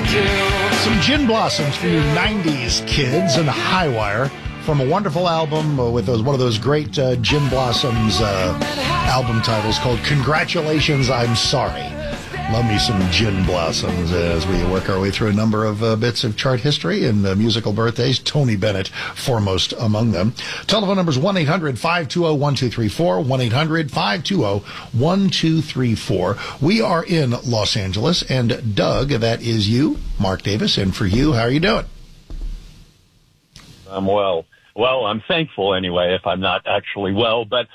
Some Gin Blossoms for you 90s kids and Highwire from a wonderful album with one of those great Gin Blossoms album titles called Congratulations, I'm Sorry. Love me some Gin Blossoms as we work our way through a number of bits of chart history and musical birthdays. Tony Bennett foremost among them. Telephone numbers 1-800-520-1234, 1-800-520-1234. We are in Los Angeles, and Doug, that is you, Mark Davis, and for you, how are you doing? I'm well. Well, I'm thankful anyway, if I'm not actually well, but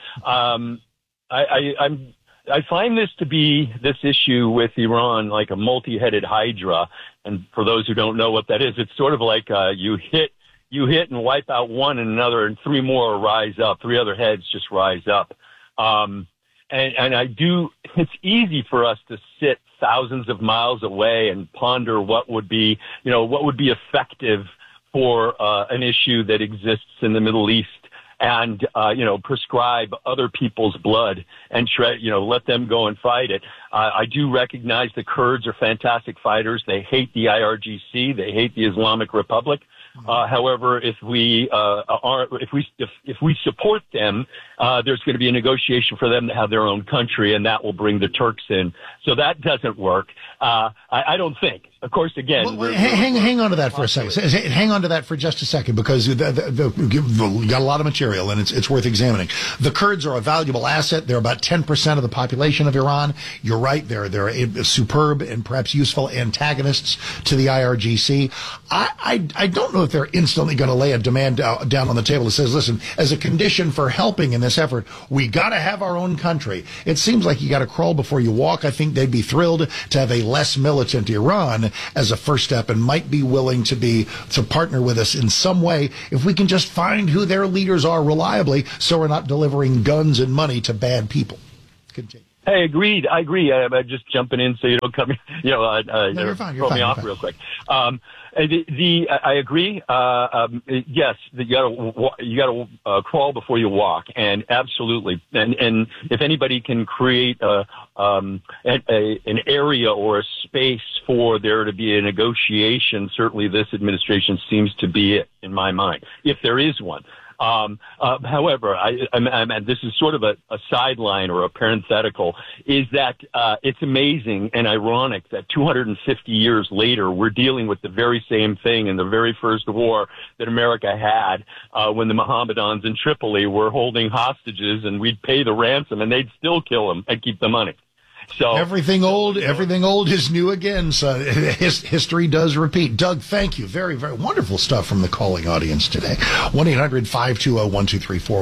I find this issue with Iran like a multi-headed hydra. And for those who don't know what that is, it's sort of like you hit and wipe out one and another, and three more rise up. Three other heads just rise up. And it's easy for us to sit thousands of miles away and ponder what would be effective for an issue that exists in the Middle East. And, prescribe other people's blood and let them go and fight it. I do recognize the Kurds are fantastic fighters. They hate the IRGC. They hate the Islamic Republic. However, if we support them, there's going to be a negotiation for them to have their own country, and that will bring the Turks in. So that doesn't work. I don't think. Of course, again, hang on to that for a second. Hang on to that for just a second, because you got a lot of material, and it's worth examining. The Kurds are a valuable asset. They're about 10% of the population of Iran. You're right. They're superb and perhaps useful antagonists to the IRGC. I don't know if they're instantly going to lay a demand down on the table that says, listen, as a condition for helping in this effort, we got to have our own country. It seems like you got to crawl before you walk. I think they'd be thrilled to have a less militant Iran as a first step, and might be willing to partner with us in some way if we can just find who their leaders are reliably, so we're not delivering guns and money to bad people. Continue. Hey, agreed. I agree. I'm just jumping in so you don't come, No, you're fine. Throw me off real quick. I agree. Yes, you got to crawl before you walk, and absolutely. And if anybody can create an area or a space for there to be a negotiation, certainly this administration seems to be it in my mind, if there is one. However, this is sort of a sideline or a parenthetical, is that it's amazing and ironic that 250 years later, we're dealing with the very same thing in the very first war that America had when the Mohammedans in Tripoli were holding hostages, and we'd pay the ransom and they'd still kill them and keep the money. So everything old is new again. So history does repeat. Doug, thank you. Very, very wonderful stuff from the calling audience today. 1-800-520-1234.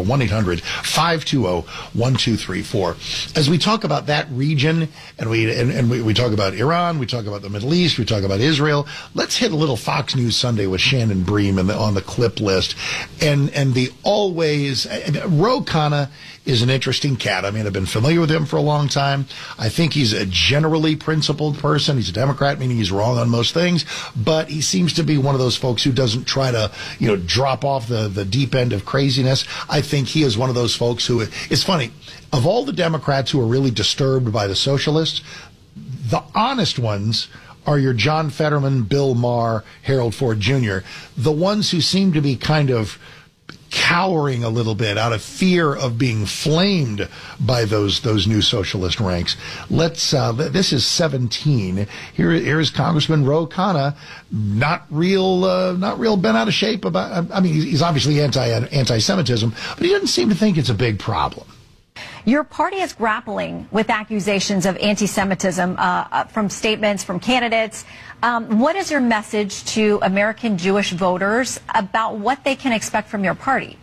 1-800-520-1234. As we talk about that region, and we talk about Iran, we talk about the Middle East, we talk about Israel. Let's hit a little Fox News Sunday with Shannon Bream on the clip list, and the always Ro Khanna is an interesting cat. I mean, I've been familiar with him for a long time. I think he's a generally principled person. He's a Democrat, meaning he's wrong on most things, but he seems to be one of those folks who doesn't try to, drop off the deep end of craziness. I think he is one of those folks who, it's funny, of all the Democrats who are really disturbed by the socialists, the honest ones are your John Fetterman, Bill Maher, Harold Ford Jr., the ones who seem to be kind of cowering a little bit out of fear of being flamed by those new socialist ranks. This is 17. Here's Congressman Ro Khanna, not real bent out of shape about. I mean, he's obviously anti-Semitism, but he doesn't seem to think it's a big problem. Your party is grappling with accusations of anti-Semitism from statements from candidates. What is your message to American Jewish voters about what they can expect from your party?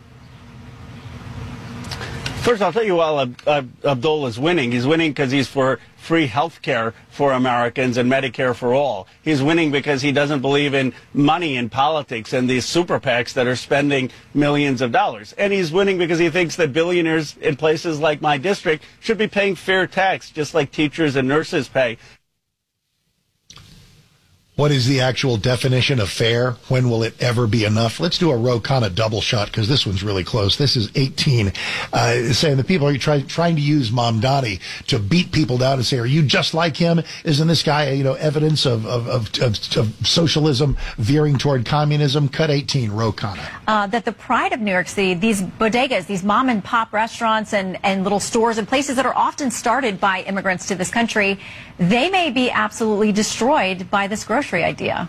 First, I'll tell you, while Abdul is winning, he's winning because he's for free health care for Americans and Medicare for all. He's winning because he doesn't believe in money in politics and these super PACs that are spending millions of dollars. And he's winning because he thinks that billionaires in places like my district should be paying fair tax, just like teachers and nurses pay. What is the actual definition of fair? When will it ever be enough? Let's do a Ro Khanna double shot because this one's really close. This is 18, saying the people are trying to use Mamdani to beat people down and say, are you just like him? Isn't this guy, evidence of socialism veering toward communism? Cut 18, Ro Khanna. That the pride of New York City, these bodegas, these mom and pop restaurants and little stores and places that are often started by immigrants to this country, they may be absolutely destroyed by this grocery idea.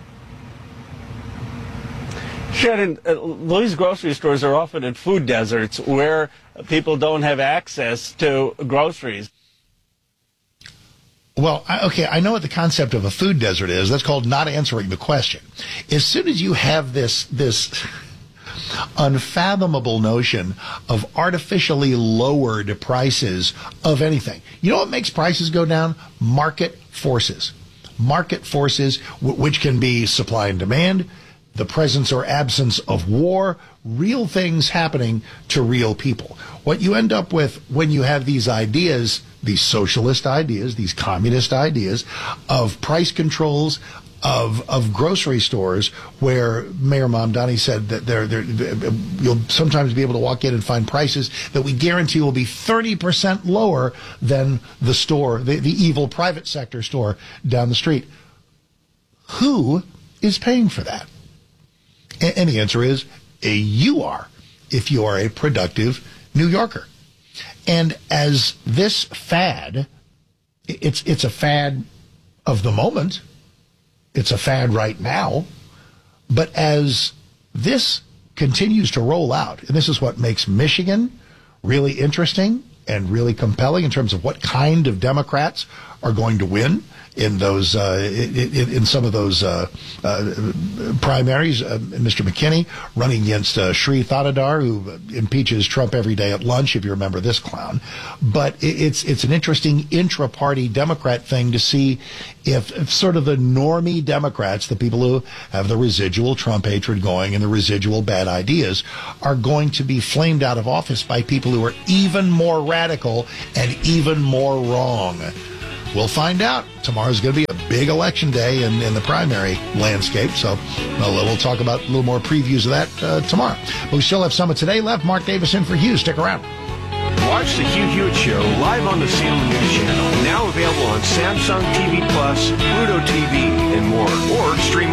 Shannon, these grocery stores are often in food deserts where people don't have access to groceries. Well, I know what the concept of a food desert is. That's called not answering the question. As soon as you have this unfathomable notion of artificially lowered prices of anything, you know what makes prices go down? Market forces. Market forces, which can be supply and demand, the presence or absence of war, real things happening to real people. What you end up with when you have these ideas, these socialist ideas, these communist ideas of price controls, of grocery stores where Mayor Mamdani said that you'll sometimes be able to walk in and find prices that we guarantee will be 30% lower than the store, the evil private sector store down the street. Who is paying for that? And the answer is you are, if you are a productive New Yorker. And as this fad, it's a fad of the moment. It's a fad right now. But as this continues to roll out, and this is what makes Michigan really interesting and really compelling in terms of what kind of Democrats are going to win in those in some of those primaries. Mr. McKinney running against Sri Thanadar, who impeaches Trump every day at lunch, if you remember this clown. But it's an interesting intra-party Democrat thing to see if sort of the normie Democrats, the people who have the residual Trump hatred going and the residual bad ideas, are going to be flamed out of office by people who are even more radical and even more wrong. We'll find out. Tomorrow's going to be a big election day in the primary landscape, so we'll talk about a little more previews of that tomorrow. But we still have some of today left. Mark Davis in for Hugh. Stick around. Watch the Hugh Hewitt Show live on the Salem News Channel. Now available on Samsung TV Plus, Pluto TV, and more. Or stream